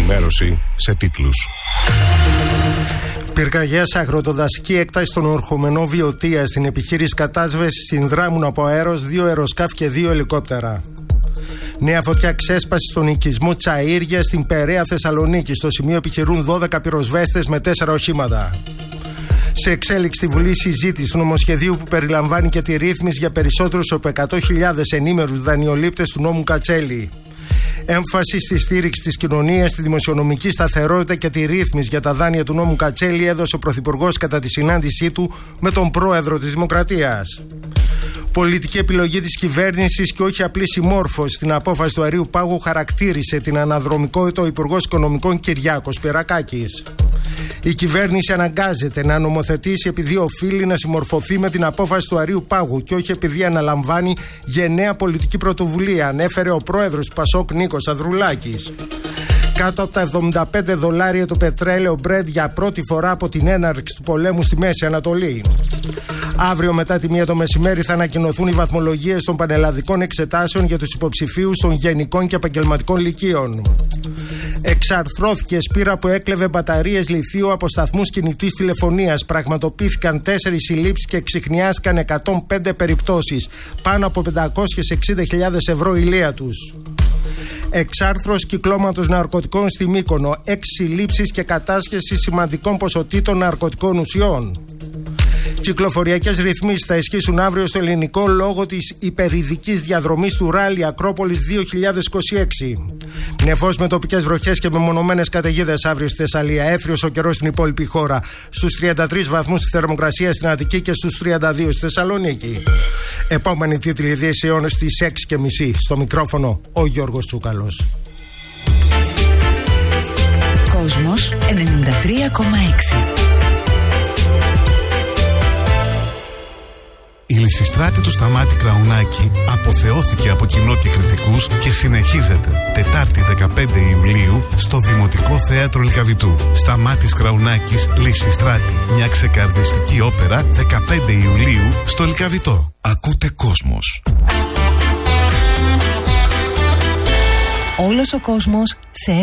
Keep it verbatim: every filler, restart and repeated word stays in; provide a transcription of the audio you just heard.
ενημέρωση σε τίτλους. Πυρκαγιά σε αγροτοδασική έκταση στον ορχομενό Βιωτία στην επιχείρηση κατάσβεσης συνδράμουν από αέρος δύο αεροσκάφη και δύο ελικόπτερα. Νέα φωτιά ξέσπασε στον οικισμό Τσαΐρια στην Περαία Θεσσαλονίκη. Στο σημείο επιχειρούν δώδεκα πυροσβέστες με τέσσερα οχήματα. Σε εξέλιξη στη Βουλή συζήτηση του νομοσχεδίου που περιλαμβάνει και τη ρύθμιση για περισσότερους από εκατό χιλιάδες ενήμερους δανειολήπτες του νόμου Κατσέλη. Έμφαση στη στήριξη της κοινωνίας, στη δημοσιονομική σταθερότητα και τη ρύθμιση για τα δάνεια του νόμου Κατσέλη έδωσε ο Πρωθυπουργός κατά τη συνάντησή του με τον Πρόεδρο της Δημοκρατίας. Πολιτική επιλογή της κυβέρνησης και όχι απλή συμμόρφωση στην απόφαση του Αερίου Πάγου χαρακτήρισε την αναδρομικότητα ο Υπουργός Οικονομικών Κυριάκος Πυρακάκης. Η κυβέρνηση αναγκάζεται να νομοθετήσει επειδή οφείλει να συμμορφωθεί με την απόφαση του Αερίου Πάγου και όχι επειδή αναλαμβάνει γενναία πολιτική πρωτοβουλία, ανέφερε ο πρόεδρος του Πασόκ Νίκος Ανδρουλάκης. Κάτω από τα εβδομήντα πέντε δολάρια το πετρέλαιο Brent για πρώτη φορά από την έναρξη του πολέμου στη Μέση Ανατολή. Αύριο μετά τη μία το μεσημέρι θα ανακοινωθούν οι βαθμολογίες των πανελλαδικών εξετάσεων για τους υποψηφίους των γενικών και επαγγελματικών λυκείων. Εξαρθρώθηκε σπήρα που έκλεβε μπαταρίες λιθίου από σταθμούς κινητής τηλεφωνίας. Πραγματοποιήθηκαν τέσσερις συλλήψεις και εξιχνιάστηκαν εκατόν πέντε περιπτώσεις. Πάνω από πεντακόσιες εξήντα χιλιάδες ευρώ ηλία τους. Εξάρθρωση κυκλώματος ναρκωτικών στη Μύκονο. Έξι συλλήψεις και κατάσχεση σημαντικών ποσοτήτων ναρκωτικών ουσιών. Κυκλοφοριακές ρυθμίσεις θα ισχύσουν αύριο στο ελληνικό λόγω της υπερηδικής διαδρομής του Ράλι Ακρόπολης δύο χιλιάδες είκοσι έξι. Νεφός με τοπικές βροχές και μεμονωμένες καταιγίδες αύριο στη Θεσσαλία. Έθριος ο καιρός στην υπόλοιπη χώρα. Στους τριάντα τρεις βαθμούς τη θερμοκρασία στην Αττική και στους τριάντα δύο στη Θεσσαλονίκη. Επόμενη τίτλη ειδήσεων στις έξι και μισή. Στο μικρόφωνο ο Γιώργος Τσούκαλος. Κόσμος ενενήντα τρία κόμμα έξι. Η Λυσιστράτη του Σταμάτη Κραουνάκη αποθεώθηκε από κοινό και κριτικούς και συνεχίζεται Τετάρτη δεκαπέντε Ιουλίου στο Δημοτικό Θέατρο Λυκαβητού. Σταμάτης Κραουνάκης, Λυσιστράτη. Μια ξεκαρδιστική όπερα δεκαπέντε Ιουλίου στο Λυκαβητό. Ακούτε Κόσμος. Όλος ο κόσμος σε